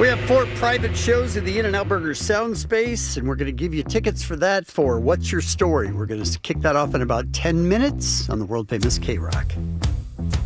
We have 4 private shows in the In-N-Out Burger sound space, and we're going to give you tickets for that for What's Your Story? We're going to kick that off in about 10 minutes on the world-famous K-Rock.